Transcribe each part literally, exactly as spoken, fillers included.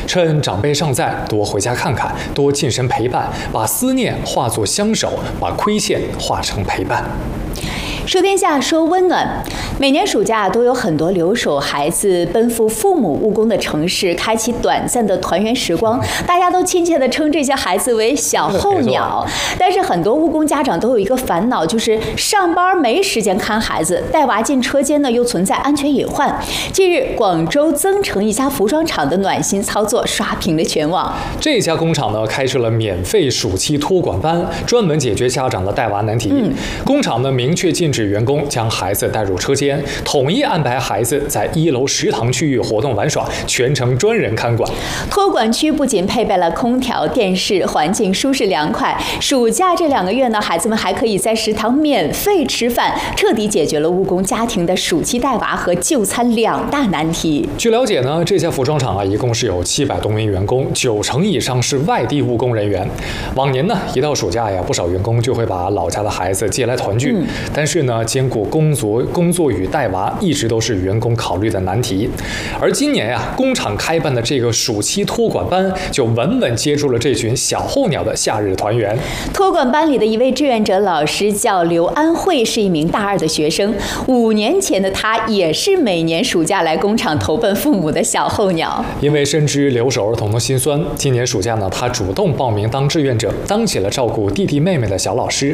趁长辈尚在，多回家看看，多近身陪伴，把思念化作相守，把亏欠化成陪伴。 说天下，说温暖。每年暑假都有很多留守孩子奔赴父母务工的城市，开启短暂的团圆时光。大家都亲切地称这些孩子为小候鸟。但是很多务工家长都有一个烦恼，就是上班没时间看孩子，带娃进车间呢又存在安全隐患。近日，广州增城一家服装厂的暖心操作刷屏了全网。 这家工厂呢开设了免费暑期托管班，专门解决家长的带娃难题。嗯、工厂呢明确禁止员工将孩子带入车间，统一安排孩子在一楼食堂区域活动玩耍，全程专人看管。 托管区不仅配备了空调、电视，环境舒适凉快。暑假这两个月呢，孩子们还可以在食堂免费吃饭，彻底解决了务工家庭的暑期带娃和就餐两大难题。 据了解呢，这家服装厂啊，一共是有七百多名员工，九成以上是外地务工人员。往年呢，一到暑假呀，不少员工就会把老家的孩子接来团聚，嗯、但是呢，兼顾工作工作与带娃一直都是员工考虑的难题。而今年呀，工厂开办的这个暑期托管班就稳稳接住了这群小候鸟的夏日团圆。 托管班里的一位志愿者老师叫刘安慧，是一名大二的学生。五年前的他也是每年暑假来工厂投奔父母的小候鸟。 因为深知留守儿童的辛酸，今年暑假呢，他主动报名当志愿者，当起了照顾弟弟妹妹的小老师。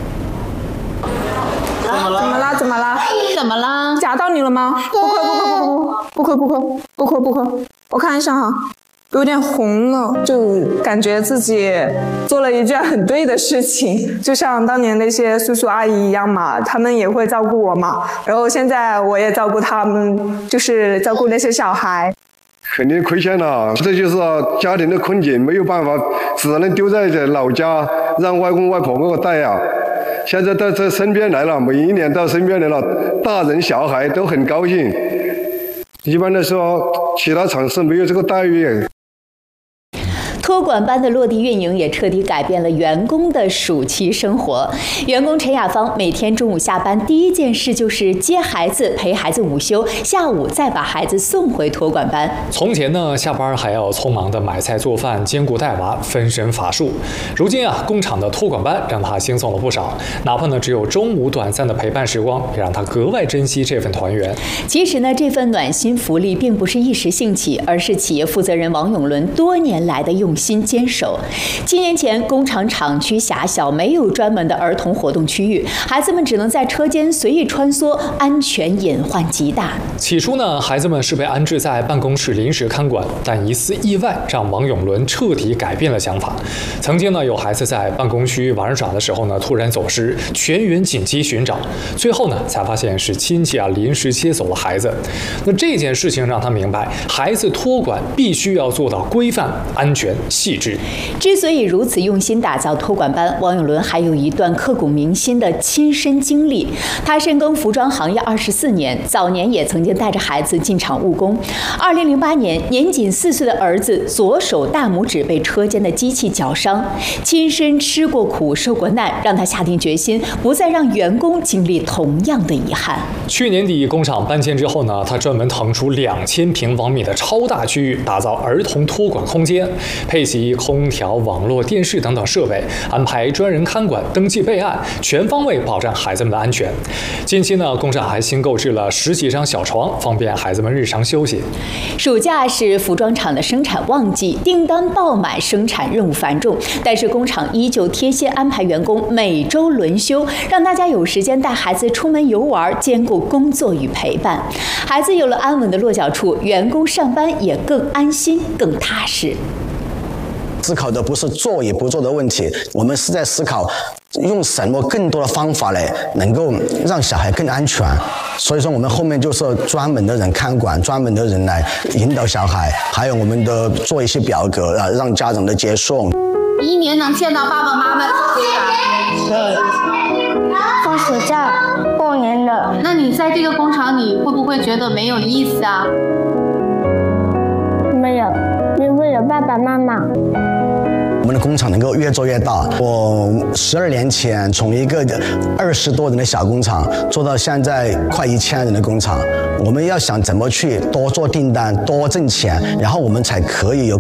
怎么了？怎么了？ 怎么了？ 夹到你了吗？不哭不哭不哭不哭不哭不哭，我看一下哈，有点红了，就感觉自己做了一件很对的事情，就像当年那些叔叔阿姨一样嘛，他们也会照顾我嘛，然后现在我也照顾他们，就是照顾那些小孩。 肯定亏欠了，这就是家庭的困境，没有办法，只能丢在这老家，让外公外婆给我带呀。现在到这身边来了，每一年到身边来了，大人小孩都很高兴。一般来说，其他厂是没有这个待遇。 托管班的落地运营也彻底改变了员工的暑期生活。员工陈雅芳每天中午下班第一件事就是接孩子，陪孩子午休，下午再把孩子送回托管班。 从前呢，下班还要匆忙的买菜做饭，兼顾带娃，分身乏术。如今啊，工厂的托管班让他轻松了不少，哪怕呢只有中午短暂的陪伴时光，也让他格外珍惜这份团圆。 其实呢，这份暖心福利并不是一时兴起，而是企业负责人王永伦多年来的用心坚守。七年前，工厂厂区狭小，没有专门的儿童活动区域，孩子们只能在车间随意穿梭，安全隐患极大。 起初呢，孩子们是被安置在办公室临时看管，但一次意外让王永伦彻底改变了想法。曾经呢，有孩子在办公区玩耍的时候呢，突然走失，全员紧急寻找，最后呢，才发现是亲戚啊临时接走了孩子。那这件事情让他明白，孩子托管必须要做到规范、安全、细致。 之所以如此用心打造托管班，王永伦还有一段刻骨铭心的亲身经历。他深耕服装行业二十四年，早年也曾经带着孩子进厂务工。二零零八年，年仅四岁的儿子左手大拇指被车间的机器绞伤，亲身吃过苦、受过难，让他下定决心不再让员工经历同样的遗憾。 去年底工厂搬迁之后呢，他专门腾出两千平方米的超大区域，打造儿童托管空间，配齐空调、网络、电视等等设备，安排专人看管、登记备案，全方位保障孩子们的安全。近期呢，工厂还新购置了十几张小床，方便孩子们日常休息。 暑假是服装厂的生产旺季，订单爆满，生产任务繁重，但是工厂依旧贴心安排员工每周轮休，让大家有时间带孩子出门游玩，兼顾工作与陪伴。孩子有了安稳的落脚处，员工上班也更安心、更踏实。 思考的不是做与不做的问题，我们是在思考用什么更多的方法来能够让小孩更安全。所以说我们后面就是专门的人看管，专门的人来引导小孩，还有我们的做一些表格啊，让家长的接送。 一年能见到爸爸妈妈多少？ 对，放暑假、过年的。 那你在这个工厂，你会不会觉得没有意思啊？ 没有，因为有爸爸妈妈。 我们的工厂能够越做越大。我十二年前从一个二十多人的小工厂做到现在快一千人的工厂。我们要想怎么去多做订单、多挣钱，然后我们才可以有